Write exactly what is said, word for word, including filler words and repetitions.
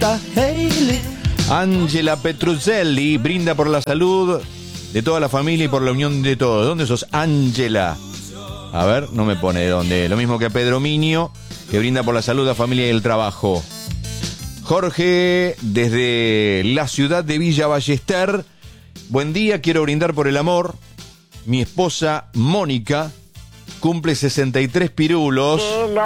Santa Hailey. Ángela Petruzzelli brinda por la salud de toda la familia y por la unión de todos. ¿Dónde sos, Ángela? A ver, no me pone de dónde. Lo mismo que Pedro Minio, que brinda por la salud, la familia y el trabajo. Jorge, desde la ciudad de Villa Ballester. Buen día, quiero brindar por el amor. Mi esposa, Mónica, cumple sesenta y tres pirulos.